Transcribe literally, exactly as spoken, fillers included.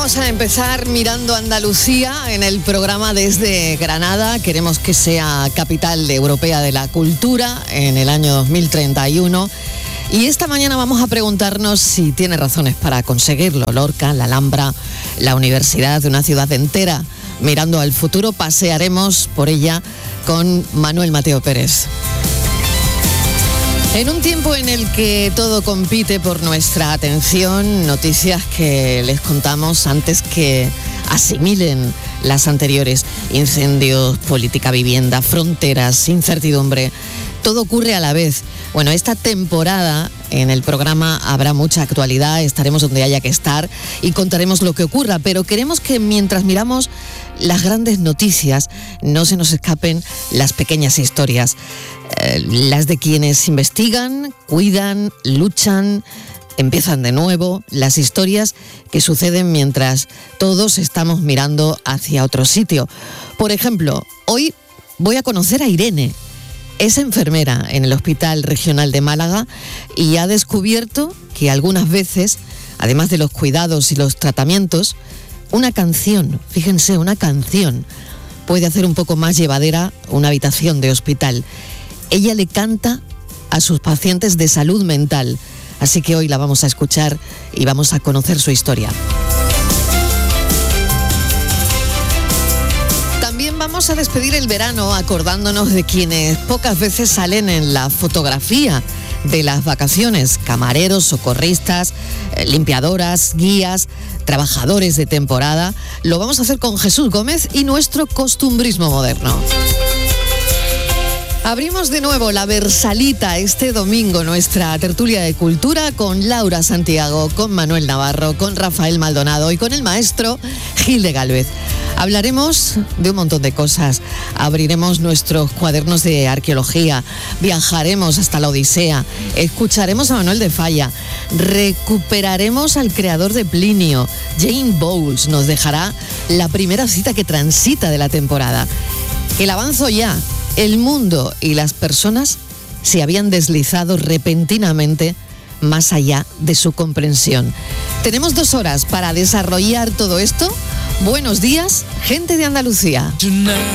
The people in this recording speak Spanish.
Vamos a empezar mirando Andalucía en el programa desde Granada. Queremos que sea capital europea de la cultura en el año dos mil treinta y uno. Y esta mañana vamos a preguntarnos si tiene razones para conseguirlo. Lorca, la Alhambra, la universidad de una ciudad entera. Mirando al futuro, pasearemos por ella con Manuel Mateo Pérez. En un tiempo en el que todo compite por nuestra atención, noticias que les contamos antes que asimilen las anteriores. Incendios, política, vivienda, fronteras, incertidumbre. Todo ocurre a la vez. Bueno, esta temporada en el programa habrá mucha actualidad, estaremos donde haya que estar y contaremos lo que ocurra, pero queremos que mientras miramos las grandes noticias no se nos escapen las pequeñas historias, eh, las de quienes investigan, cuidan, luchan, empiezan de nuevo, las historias que suceden mientras todos estamos mirando hacia otro sitio. Por ejemplo, hoy voy a conocer a Irene. Es enfermera en el Hospital Regional de Málaga y ha descubierto que algunas veces, además de los cuidados y los tratamientos, una canción, fíjense, una canción puede hacer un poco más llevadera una habitación de hospital. Ella le canta a sus pacientes de salud mental, así que hoy la vamos a escuchar y vamos a conocer su historia. Vamos a despedir el verano acordándonos de quienes pocas veces salen en la fotografía de las vacaciones: camareros, socorristas, limpiadoras, guías, trabajadores de temporada. Lo vamos a hacer con Jesús Gómez y nuestro costumbrismo moderno. Abrimos de nuevo la Versalita este domingo, nuestra tertulia de cultura, con Laura Santiago, con Manuel Navarro, con Rafael Maldonado y con el maestro Gil de Gálvez. Hablaremos de un montón de cosas, abriremos nuestros cuadernos de arqueología, viajaremos hasta la Odisea, escucharemos a Manuel de Falla, recuperaremos al creador de Plinio. Jane Bowles nos dejará la primera cita que transita de la temporada. El avanzo ya. El mundo y las personas se habían deslizado repentinamente más allá de su comprensión. Tenemos dos horas para desarrollar todo esto. Buenos días, gente de Andalucía.